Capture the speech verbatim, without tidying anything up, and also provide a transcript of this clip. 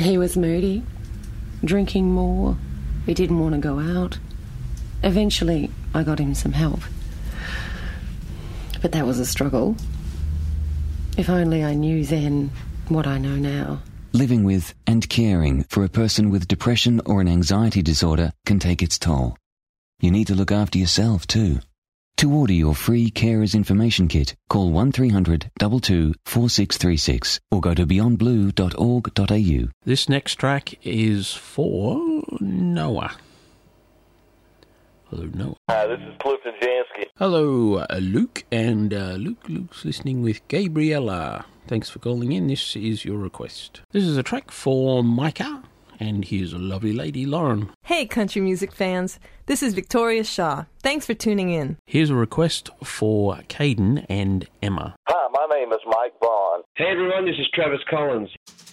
He was moody, drinking more. He didn't want to go out. Eventually, I got him some help. But that was a struggle. If only I knew then what I know now. Living with and caring for a person with depression or an anxiety disorder can take its toll. You need to look after yourself too. To order your free Carers Information Kit, call one three hundred two two four six three six or go to beyond blue dot org dot a u. This next track is for Noah. Hello, Noah. Hi, this is Clifton Jansky. Hello, uh, Luke. And uh, Luke, Luke's listening with Gabriella. Thanks for calling in. This is your request. This is a track for Micah. And here's a lovely lady, Lauren. Hey, country music fans. This is Victoria Shaw. Thanks for tuning in. Here's a request for Caden and Emma. Hi, my name is Mike Vaughn. Hey, everyone, this is Travis Collins.